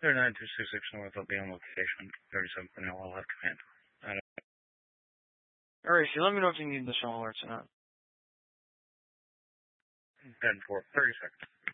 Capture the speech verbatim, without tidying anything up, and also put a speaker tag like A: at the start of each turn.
A: nine two six six North, I'll be on location. thirty-seven point oh, I'll have command.
B: Alright, so let me know if you need additional alerts or not.
A: ten four, thirty seconds.